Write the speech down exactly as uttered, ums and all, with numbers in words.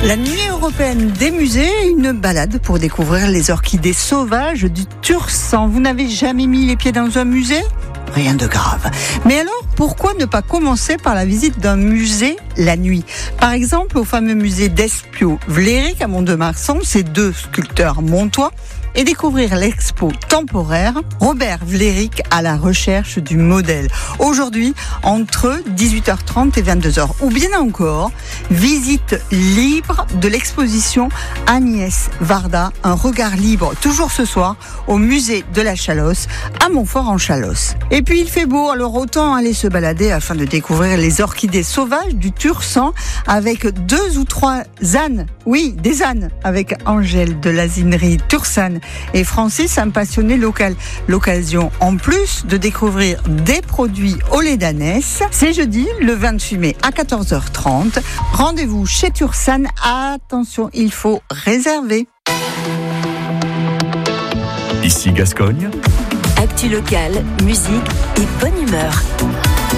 La nuit européenne des musées, une balade pour découvrir les orchidées sauvages du Tursan. Vous n'avez jamais mis les pieds dans un musée ? Rien de grave. Mais alors, pourquoi ne pas commencer par la visite d'un musée la nuit ? Par exemple, au fameux musée d'Espio Vlerick à Mont-de-Marsan, ces deux sculpteurs montois, et découvrir l'expo temporaire Robert Vlerick à la recherche du modèle. Aujourd'hui, entre dix-huit heures trente et vingt-deux heures. Ou bien encore, visite libre de l'exposition Agnès Varda, un regard libre, toujours ce soir, au musée de la Chalosse, à Montfort-en-Chalosse. Et puis il fait beau, alors autant aller se balader afin de découvrir les orchidées sauvages du Tursan avec deux ou trois ânes. Oui, des ânes, avec Angèle de l'asinerie Tursan et Francis, un passionné local. L'occasion, en plus, de découvrir des produits au lait d'ânesse. C'est jeudi, le vingt-huit mai à quatorze heures trente. Rendez-vous chez Tursan. Attention, il faut réserver. Ici Gascogne. Actu locale, musique et bonne humeur.